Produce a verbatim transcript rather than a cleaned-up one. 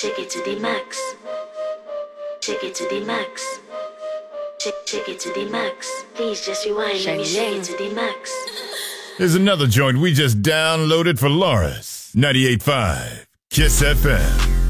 Shake it to the max. Shake it to the max. Shake, shake it to the max. Please just rewind. Let me shake it to the max. Here's another joint we just downloaded for Loris. ninety-eight point five Kiss F M.